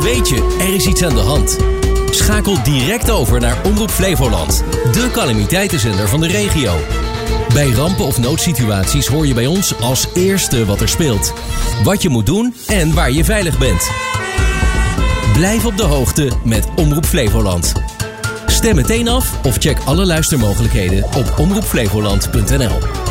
weet je, er is iets aan de hand. Schakel direct over naar Omroep Flevoland, de calamiteitenzender van de regio. Bij rampen of noodsituaties hoor je bij ons als eerste wat er speelt. Wat je moet doen en waar je veilig bent. Blijf op de hoogte met Omroep Flevoland. Stem meteen af of check alle luistermogelijkheden op omroepflevoland.nl.